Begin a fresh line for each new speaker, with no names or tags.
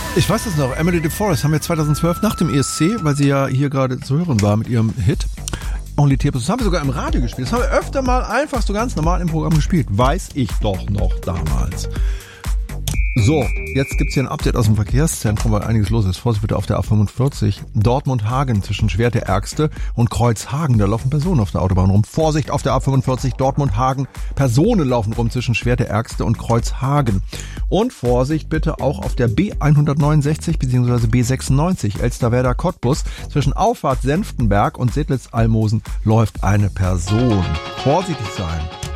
Ich weiß das noch, Emily DeForest haben wir 2012 nach dem ESC, weil sie ja hier gerade zu hören war mit ihrem Hit Only Teardrops, das haben wir sogar im Radio gespielt. Das haben wir öfter mal einfach so ganz normal im Programm gespielt. Weiß ich doch noch damals. So, jetzt gibt's hier ein Update aus dem Verkehrszentrum, weil einiges los ist. Vorsicht bitte auf der A45. Dortmund-Hagen zwischen Schwert der Ärgste und Kreuzhagen. Da laufen Personen auf der Autobahn rum. Vorsicht auf der A45 Dortmund-Hagen. Personen laufen rum zwischen Schwert der Ärgste und Kreuzhagen. Und Vorsicht bitte auch auf der B169 bzw. B96 Elsterwerda-Cottbus. Zwischen Auffahrt Senftenberg und Sedlitz-Almosen läuft eine Person. Vorsichtig sein.